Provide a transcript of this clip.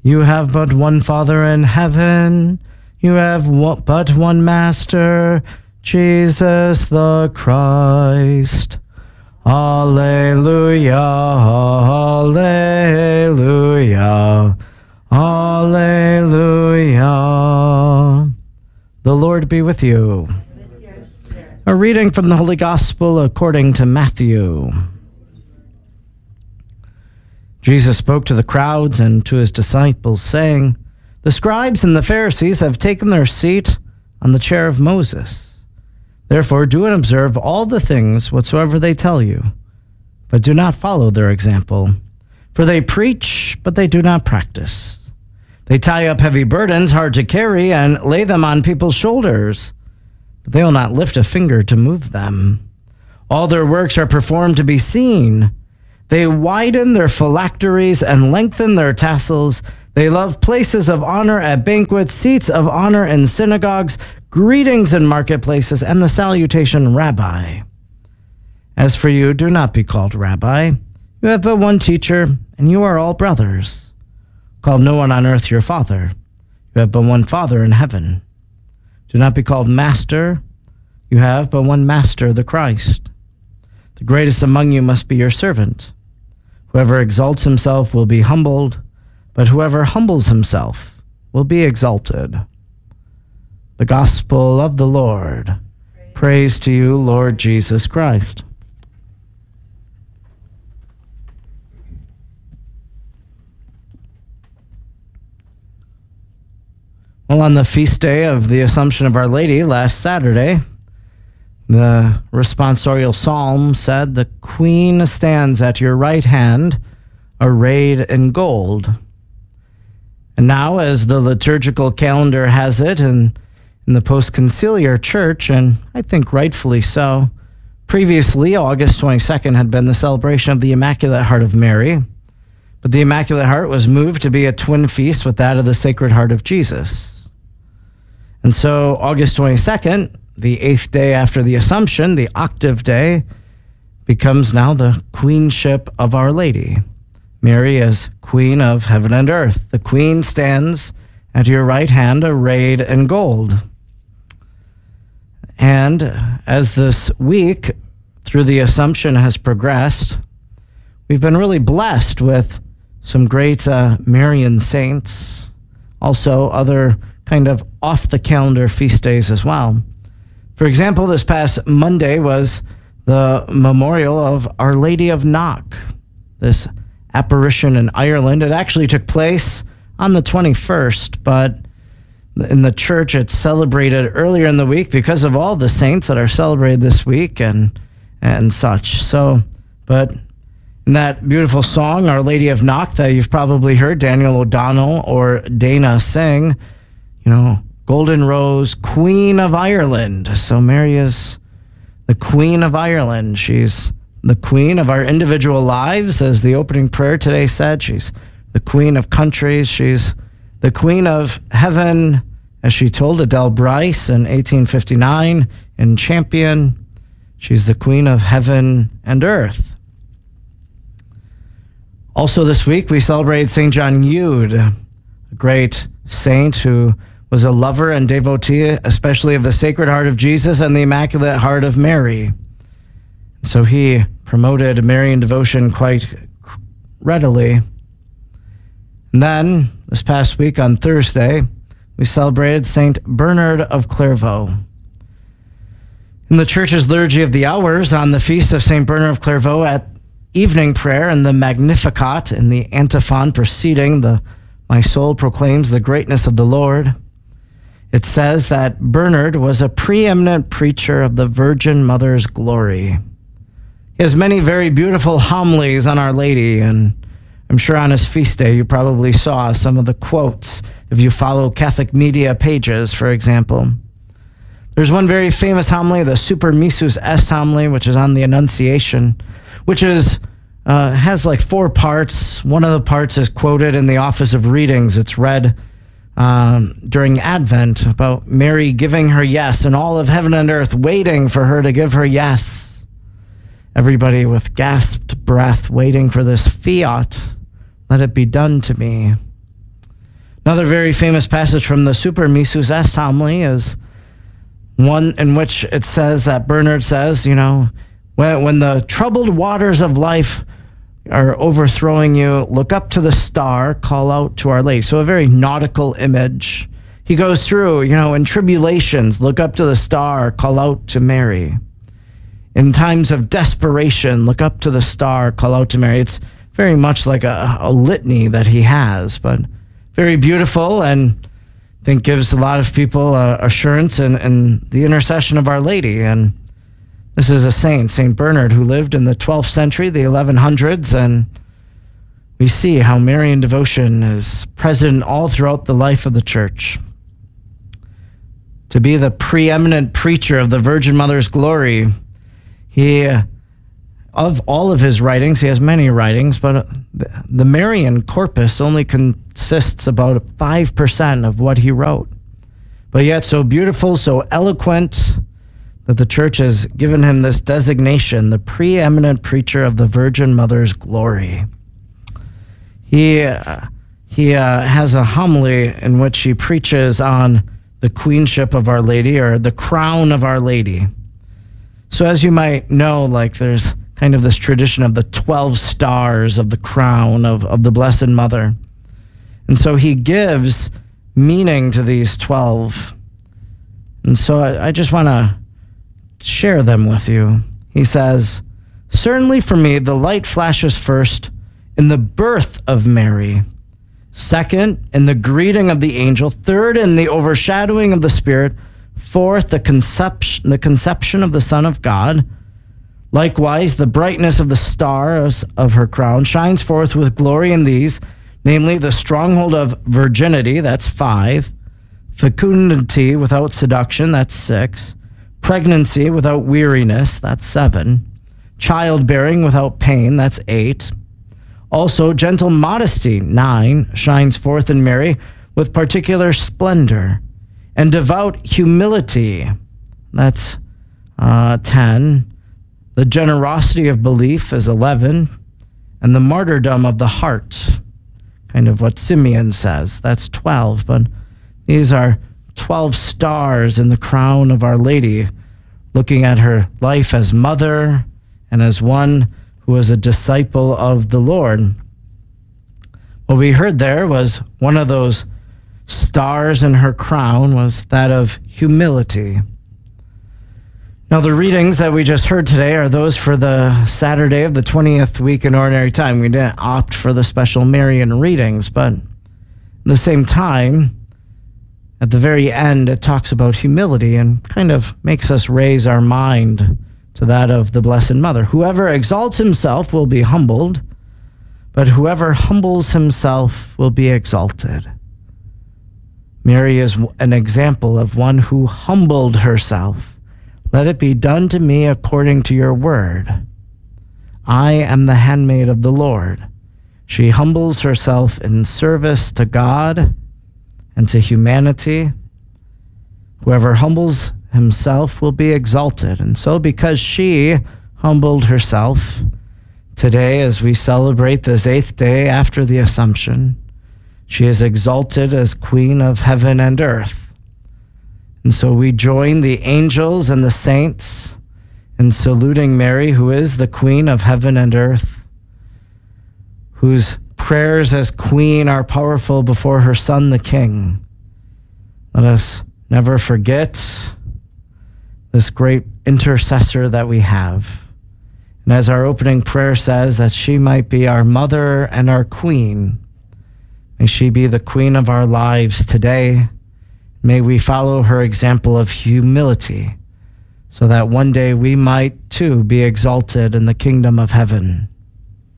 You have but one Father in heaven. You have but one Master, Jesus the Christ. Alleluia, alleluia, alleluia. The Lord be with you. A reading from the Holy Gospel according to Matthew. Jesus spoke to the crowds and to his disciples, saying, "The scribes and the Pharisees have taken their seat on the chair of Moses. Therefore do and observe all the things whatsoever they tell you, but do not follow their example. For they preach, but they do not practice. They tie up heavy burdens hard to carry and lay them on people's shoulders, but they will not lift a finger to move them. All their works are performed to be seen. They widen their phylacteries and lengthen their tassels. They love places of honor at banquets, seats of honor in synagogues, greetings in marketplaces, and the salutation, Rabbi. As for you, do not be called Rabbi. You have but one teacher, and you are all brothers. Call no one on earth your father. You have but one Father in heaven. Do not be called Master. You have but one Master, the Christ. The greatest among you must be your servant. Whoever exalts himself will be humbled, but whoever humbles himself will be exalted." The Gospel of the Lord. Praise to you, Lord Jesus Christ. Well, on the feast day of the Assumption of Our Lady last Saturday, the responsorial psalm said, "The Queen stands at your right hand, arrayed in gold." And now, as the liturgical calendar has it, and in the post-conciliar church, and I think rightfully so, previously, August 22nd had been the celebration of the Immaculate Heart of Mary, but the Immaculate Heart was moved to be a twin feast with that of the Sacred Heart of Jesus. And so August 22nd, the 8th day after the Assumption, the octave day, becomes now the queenship of Our Lady. Mary is Queen of heaven and earth. The Queen stands at your right hand, arrayed in gold. And as this week, through the Assumption, has progressed, we've been really blessed with some great Marian saints, also other kind of off-the-calendar feast days as well. For example, this past Monday was the memorial of Our Lady of Knock, this apparition in Ireland. It actually took place on the 21st, but in the church it's celebrated earlier in the week because of all the saints that are celebrated this week and such. So, but in that beautiful song, Our Lady of Knock, that you've probably heard Daniel O'Donnell or Dana sing, Golden Rose, Queen of Ireland. So Mary is the Queen of Ireland. She's the Queen of our individual lives, as the opening prayer today said. She's the Queen of countries. She's the Queen of heaven, as she told Adele Bryce in 1859 in Champion. She's the Queen of heaven and earth. Also this week, we celebrate St. John Eudes, a great saint who was a lover and devotee, especially of the Sacred Heart of Jesus and the Immaculate Heart of Mary. So he promoted Marian devotion quite readily. And then, this past week on Thursday, we celebrated St. Bernard of Clairvaux. In the Church's Liturgy of the Hours, on the feast of St. Bernard of Clairvaux, at evening prayer in the Magnificat, in the antiphon preceding the "My soul proclaims the greatness of the Lord," it says that Bernard was a preeminent preacher of the Virgin Mother's glory. He has many very beautiful homilies on Our Lady, and I'm sure on his feast day you probably saw some of the quotes if you follow Catholic media pages, for example. There's one very famous homily, the Super Missus Est homily, which is on the Annunciation, which is has like 4 parts. One of the parts is quoted in the Office of Readings. It's read during Advent about Mary giving her yes, and all of heaven and earth waiting for her to give her yes. Everybody with gasped breath waiting for this fiat, let it be done to me. Another very famous passage from the Super Mises Est homily is one in which it says that Bernard says, when the troubled waters of life are overthrowing you, look up to the star, call out to Our Lady. So a very nautical image. He goes through, in tribulations, look up to the star, call out to Mary. In times of desperation, look up to the star, call out to Mary. It's very much like a litany that he has, but very beautiful, and I think gives a lot of people assurance in the intercession of Our Lady. And this is a saint, St. Bernard, who lived in the 12th century, the 1100s, and we see how Marian devotion is present all throughout the life of the Church. To be the preeminent preacher of the Virgin Mother's glory, of all of his writings, he has many writings, but the Marian corpus only consists about 5% of what he wrote. But yet so beautiful, so eloquent, that the Church has given him this designation, the preeminent preacher of the Virgin Mother's glory. He has a homily in which he preaches on the queenship of Our Lady, or the crown of Our Lady. So as you might know, there's kind of this tradition of the 12 stars of the crown of the Blessed Mother. And so he gives meaning to these 12. And so I just want to share them with you. He says, "Certainly for me, the light flashes first in the birth of Mary, second, in the greeting of the angel, third, in the overshadowing of the Spirit, fourth, the conception of the Son of God. Likewise, the brightness of the stars of her crown shines forth with glory in these, namely the stronghold of virginity," that's 5, "fecundity without seduction," that's 6, "pregnancy without weariness," that's 7, "childbearing without pain," that's 8. Also, gentle modesty, 9, shines forth in Mary with particular splendor. And devout humility, that's 10. The generosity of belief is 11. And the martyrdom of the heart, kind of what Simeon says, that's 12. But these are 12 stars in the crown of Our Lady, looking at her life as mother and as one who was a disciple of the Lord. What we heard there was one of those stars in her crown was that of humility. Now, the readings that we just heard today are those for the Saturday of the 20th week in Ordinary Time. We didn't opt for the special Marian readings, but at the same time, at the very end, it talks about humility and kind of makes us raise our mind to that of the Blessed Mother. Whoever exalts himself will be humbled, but whoever humbles himself will be exalted. Mary is an example of one who humbled herself. Let it be done to me according to your word. I am the handmaid of the Lord. She humbles herself in service to God and to humanity. Whoever humbles himself will be exalted. And so because she humbled herself, today as we celebrate this 8th day after the Assumption, she is exalted as Queen of heaven and earth. And so we join the angels and the saints in saluting Mary, who is the Queen of heaven and earth, whose prayers as Queen are powerful before her Son, the King. Let us never forget this great intercessor that we have. And as our opening prayer says, that she might be our mother and our queen. May she be the queen of our lives today. May we follow her example of humility, so that one day we might too be exalted in the kingdom of heaven.